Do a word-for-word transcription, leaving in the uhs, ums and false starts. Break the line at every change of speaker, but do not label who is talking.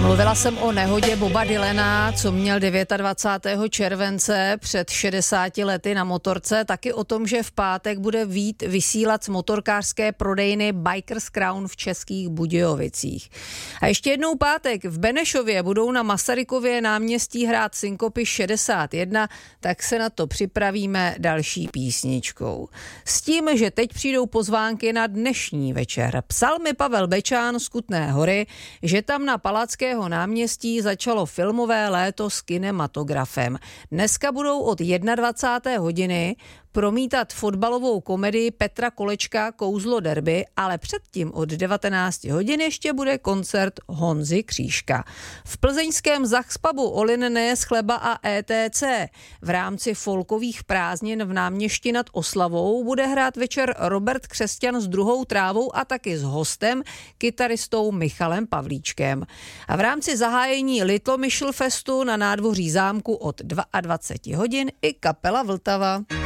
Mluvila jsem o nehodě Boba Dylana, co měl dvacátého devátého července před šedesáti lety na motorce, taky o tom, že v pátek bude vít vysílat z motorkářské prodejny Bikers Crown v Českých Budějovicích. A ještě jednou pátek v Benešově budou na Masarykově náměstí hrát Synkopy šedesát jedna, tak se na to připravíme další písničkou. S tím, že teď přijdou pozvánky na dnešní večer. Psal mi Pavel Bečán z Kutné Hory, že tam na Palackého náměstí začalo filmové léto s kinematografem. Dneska budou od dvacáté jedné hodiny promítat fotbalovou komedii Petra Kolečka Kouzlo derby, ale předtím od devatenácti hodin ještě bude koncert Honzy Křížka. V plzeňském Zachspubu Olin nejes chleba a E T C. V rámci folkových prázdnin v Náměšti nad Oslavou bude hrát večer Robert Křesťan s Druhou trávou a taky s hostem, kytaristou Michalem Pavlíčkem. A v rámci zahájení Litomyšl festu na nádvoří zámku od dvaceti dvou hodin i kapela Vltava.